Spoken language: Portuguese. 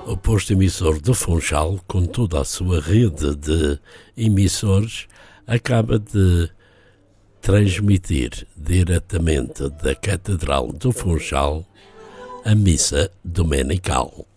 O posto emissor do Funchal, com toda a sua rede de emissores, acaba de transmitir diretamente da Catedral do Funchal a missa dominical.